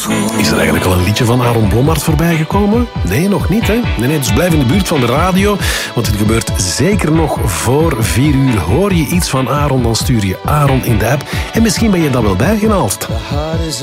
Is er eigenlijk al een liedje van Aaron Blommaert voorbij gekomen? Nee, nog niet, hè? Nee, dus blijf in de buurt van de radio, want het gebeurt zeker nog voor 4 uur. Hoor je iets van Aaron, dan stuur je Aaron in de app en misschien ben je dan wel bijgehaald.